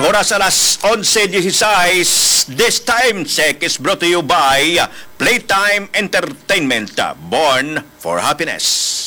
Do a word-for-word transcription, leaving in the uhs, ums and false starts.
oras alas onse dieciséis. This time check is brought to you by Playtime Entertainment, born for happiness.